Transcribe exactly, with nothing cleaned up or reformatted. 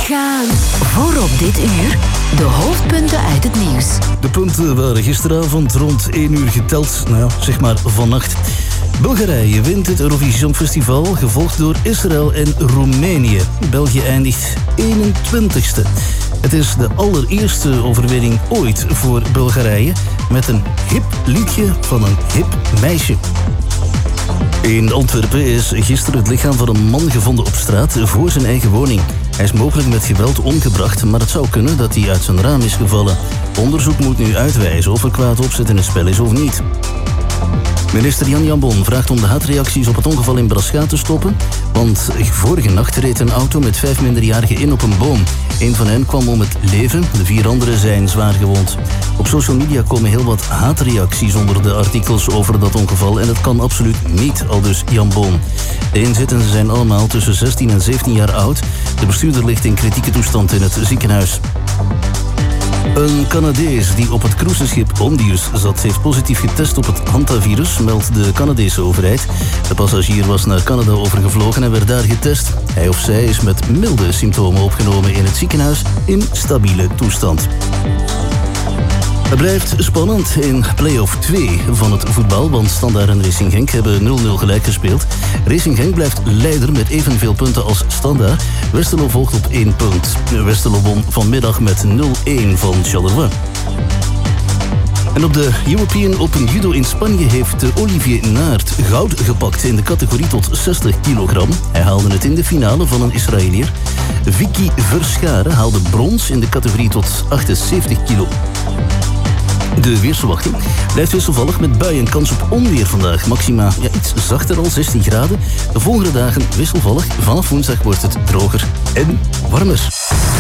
gaan. Voor op dit uur de hoofdpunten uit het nieuws. De punten waren gisteravond rond één uur geteld, nou ja, zeg maar vannacht. Bulgarije wint het Eurovisie Songfestival, gevolgd door Israël en Roemenië. België eindigt eenentwintigste. Het is de allereerste overwinning ooit voor Bulgarije met een hip liedje van een hip meisje. In Antwerpen is gisteren het lichaam van een man gevonden op straat voor zijn eigen woning. Hij is mogelijk met geweld omgebracht, maar het zou kunnen dat hij uit zijn raam is gevallen. Onderzoek moet nu uitwijzen of er kwaad opzet in het spel is of niet. Minister Jan Jambon vraagt om de haatreacties op het ongeval in Braschaat te stoppen, want vorige nacht reed een auto met vijf minderjarigen in op een boom. Een van hen kwam om het leven, de vier anderen zijn zwaar gewond. Op social media komen heel wat haatreacties onder de artikels over dat ongeval en dat kan absoluut niet, aldus Jambon. De inzittenden zijn allemaal tussen zestien en zeventien jaar oud. De bestuurder ligt in kritieke toestand in het ziekenhuis. Een Canadees die op het cruiseschip Ondius zat heeft positief getest op het hantavirus, meldt de Canadese overheid. De passagier was naar Canada overgevlogen en werd daar getest. Hij of zij is met milde symptomen opgenomen in het ziekenhuis in stabiele toestand. Het blijft spannend in play-off twee van het voetbal, want Standaard en Racing Genk hebben nul nul gelijk gespeeld. Racing Genk blijft leider met evenveel punten als Standaard. Westerlo volgt op één punt. Westerlo won vanmiddag met nul een van Charleroi. En op de European Open Judo in Spanje heeft Olivier Naert goud gepakt in de categorie tot zestig kilogram. Hij haalde het in de finale van een Israëliër. Vicky Verscharen haalde brons in de categorie tot achtenzeventig kilo. De weersverwachting blijft wisselvallig met buien en kans op onweer vandaag. Maxima ja, iets zachter al, zestien graden. De volgende dagen wisselvallig. Vanaf woensdag wordt het droger en warmer.